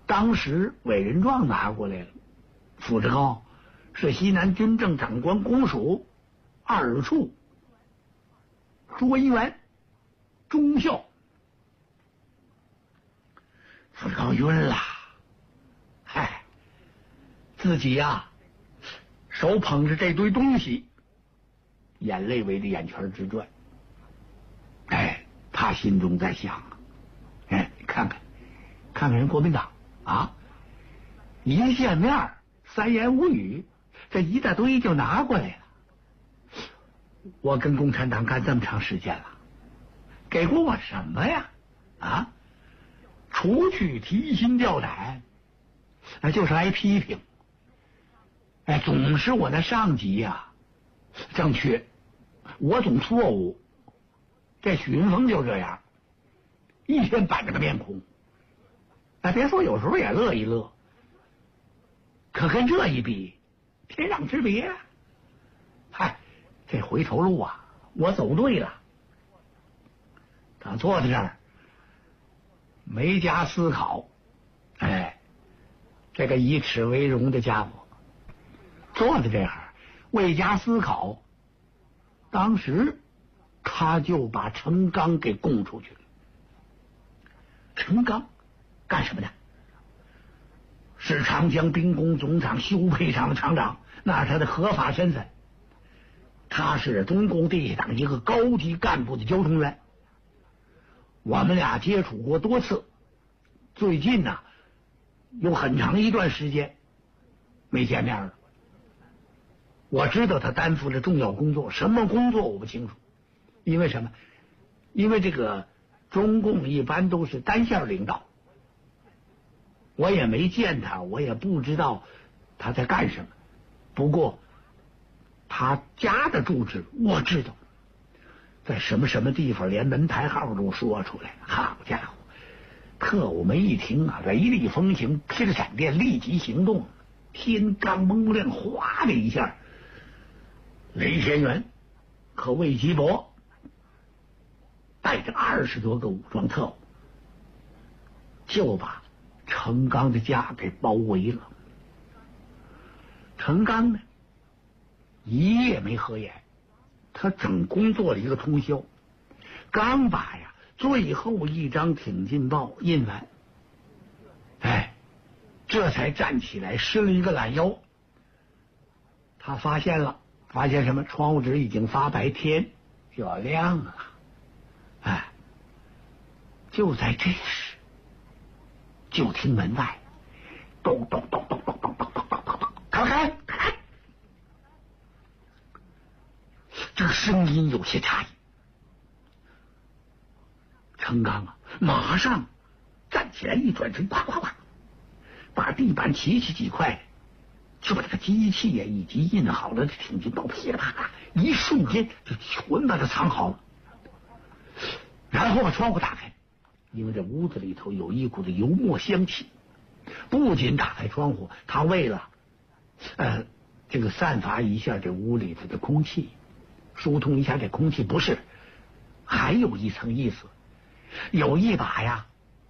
当时委任状拿过来了，副职高是西南军政长官公署二处专员中校。副职高晕了，嗨，自己呀，手捧着这堆东西，眼泪围着眼圈直转。哎，他心中在想，哎，看看人国民党啊，一见面三言五语，这一大堆就拿过来了。我跟共产党干这么长时间了，给过我什么呀？啊，除去提心吊胆，那就是挨批评。哎，总是我的上级呀，正确，我总错误。这许云峰就这样，一天板着个面孔。哎，别说有时候也乐一乐，可跟这一比，天壤之别。嗨，这回头路啊，我走对了。他坐在这儿，没加思考。哎，这个以耻为荣的家伙，坐在这儿未加思考，当时他就把程刚给供出去了。程刚干什么的？是长江兵工总厂修配厂的厂长，那是他的合法身份。他是中共地下党一个高级干部的交通员，我们俩接触过多次。最近呢，有很长一段时间没见面了。我知道他担负着重要工作，什么工作我不清楚。因为什么？因为这个中共一般都是单线领导，我也没见他，我也不知道他在干什么。不过他家的住址我知道，在什么什么地方，连门牌号都说出来。好家伙，特务们一听啊，雷厉风行，披着闪电立即行动。天刚蒙亮，哗的一下，雷天元和魏吉伯带着20多个武装特务，就把程刚的家给包围了。程刚呢，一夜没合眼，他整工作了一个通宵，刚把最后一张挺进报印完，哎，这才站起来伸了一个懒腰。他发现什么？窗户纸已经发白，天就要亮了。哎，就在这时，就听门外咚咚咚咚咚咚咚咚咚咚咚，开！这个声音有些诧异。程刚啊，马上站起来，一转身，咵咵咵，把地板齐齐几块，就把这个机器呀以及印好了的挺进报噼里啪啦，一瞬间就全把它藏好了。然后把窗户打开，因为这屋子里头有一股子油墨香气。不仅打开窗户，他为了这个散发一下这屋里头的空气，疏通一下这空气，不是，还有一层意思。有一把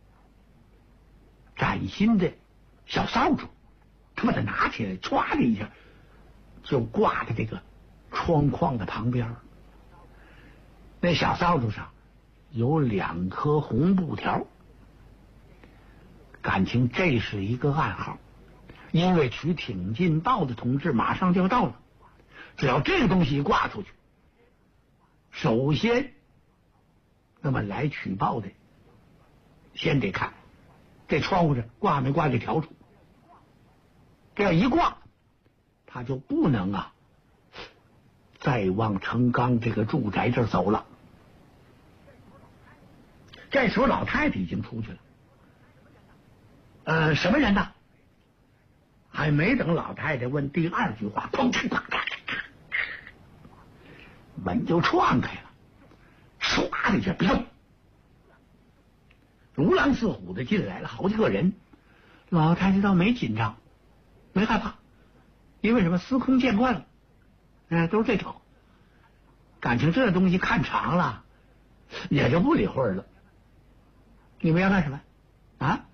崭新的小扫帚，他把它拿起来，歘的一下就挂在这个窗框的旁边。那小扫帚上有2颗红布条，感情这是一个暗号，因为取挺进报的同志马上就要到了，只要这个东西一挂出去，首先那么来取报的先得看这窗户上挂没挂这条柱，这要一挂，他就不能再往程刚这个住宅这儿走了。这时候老太太已经出去了。什么人呢？还没等老太太问第2句话，砰砰砰，门就撞开了，唰的一下别动，如狼似虎的进来了好几个人。老太太倒没紧张，没害怕，因为什么？司空见惯了，都是这套。感情这东西看长了，也就不理会了。你们要干什么啊？